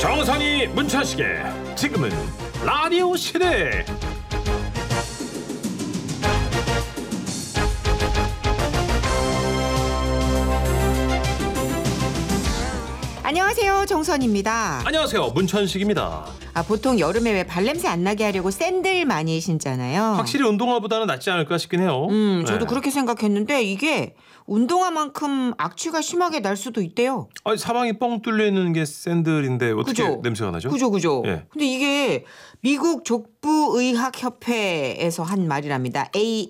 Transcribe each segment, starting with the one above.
정선이 문천식의 지금은 라디오 시대. 안녕하세요, 정선입니다. 안녕하세요, 문천식입니다. 보통 여름에 왜 발냄새 안 나게 하려고 샌들 많이 신잖아요. 확실히 운동화보다는 낫지 않을까 싶긴 해요. 저도 그렇게 생각했는데 이게 운동화만큼 악취가 심하게 날 수도 있대요. 아니, 사방이 뻥 뚫려 있는 게 샌들인데 어떻게 그죠? 냄새가 나죠? 그죠. 예. 근데 이게 미국 족부의학협회에서 한 말이랍니다.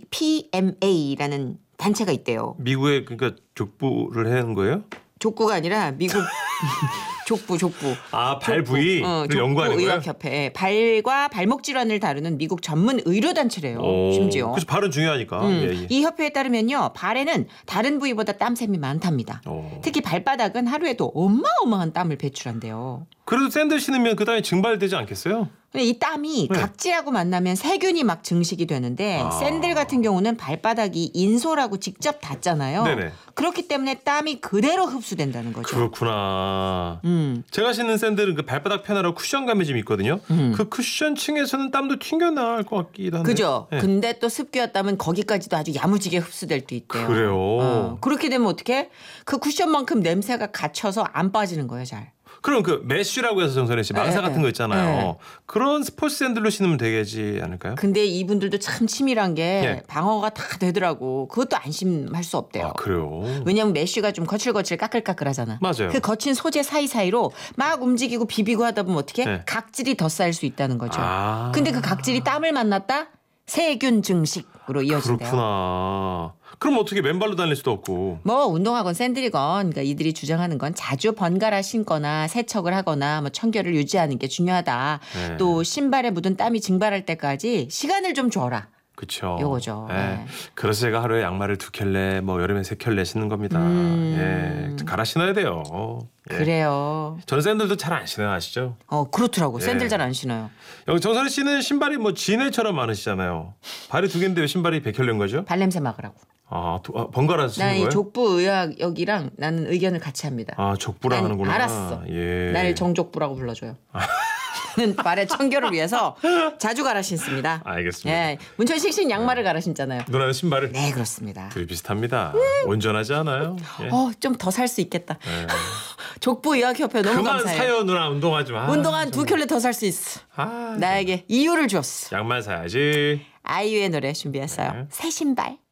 APMA라는 단체가 있대요. 미국에 그러니까 족부를 해는 거예요? 족구가 아니라 미국 족부. 아, 발 부위를 연구하는 거예요? 족부의학협회. 발과 발목 질환을 다루는 미국 전문 의료 단체래요. 심지어. 그래서 발은 중요하니까. 예. 이 협회에 따르면요, 발에는 다른 부위보다 땀샘이 많답니다. 특히 발바닥은 하루에도 어마어마한 땀을 배출한대요. 그래도 샌들 신으면 그 땀이 증발되지 않겠어요? 근데 이 땀이 네. 각질하고 만나면 세균이 막 증식이 되는데 샌들 같은 경우는 발바닥이 인솔하고 직접 닿잖아요. 네네. 그렇기 때문에 땀이 그대로 흡수된다는 거죠. 그렇구나. 제가 신는 샌들은 그 발바닥 편하라고 쿠션감이 좀 있거든요. 그 쿠션층에서는 땀도 튕겨나올 것 같기도 한데. 그죠. 네. 근데 또 습기와 땀은 거기까지도 아주 야무지게 흡수될 때 있대요. 그래요. 그렇게 되면 어떻게? 그 쿠션만큼 냄새가 갇혀서 안 빠지는 거예요, 잘. 그럼 그 메쉬라고 해서 정선혜 씨 망사 같은 거 있잖아요. 네. 그런 스포츠 샌들로 신으면 되지 않을까요? 근데 이분들도 참 치밀한 게 예. 방어가 다 되더라고. 그것도 안심할 수 없대요. 아, 그래요? 왜냐면 메쉬가 좀 거칠거칠 까끌까끌하잖아. 맞아요. 그 거친 소재 사이사이로 막 움직이고 비비고 하다 보면 어떻게? 네. 각질이 더 쌓일 수 있다는 거죠. 아. 근데 그 각질이 땀을 만났다? 세균 증식으로 이어진대요. 그렇구나. 그럼 어떻게 맨발로 다닐 수도 없고. 뭐 운동하건 샌들이건 그러니까 이들이 주장하는 건 자주 번갈아 신거나 세척을 하거나 뭐 청결을 유지하는 게 중요하다. 네. 또 신발에 묻은 땀이 증발할 때까지 시간을 좀 줘라. 그렇죠. 요거죠. 네. 그래서 제가 하루에 양말을 2켤레, 뭐 여름에 3켤레 신는 겁니다. 예. 갈아 신어야 돼요. 예. 그래요. 저는 샌들도 잘 안 신어요, 아시죠? 그렇더라고. 예. 샌들 잘 안 신어요. 여기 정선희 씨는 신발이 뭐 지네처럼 많으시잖아요. 발이 2개인데 왜 신발이 100켤레인 거죠? 발냄새 막으라고. 번갈아 쓰는 나는 거예요? 이 족부의학 여기랑 나는 의견을 같이 합니다. 족부라 난 하는구나. 알았어. 예. 날 정족부라고 불러줘요. 저는 발의 청결을 위해서 자주 갈아 신습니다. 알겠습니다. 예, 문천식 씨는 양말을 갈아 신잖아요. 누나는 신발을 네, 그렇습니다. 둘이 비슷합니다. 온전하지 않아요? 예. 좀 더 살 수 있겠다. 예. 족부의학협회 너무 그만 감사해요. 사요, 누나. 운동하지 마. 운동 한 2켤레 더 살 수 있어. 나에게 이유를 주었어. 양말 사야지. 아이유의 노래 준비했어요. 네. 새 신발.